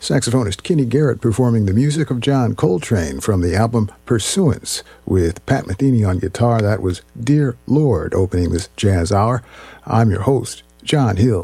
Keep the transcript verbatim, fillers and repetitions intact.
Saxophonist Kenny Garrett performing the music of John Coltrane from the album Pursuance with Pat Metheny on guitar. That was Dear Lord opening this jazz hour. I'm your host, John Hill.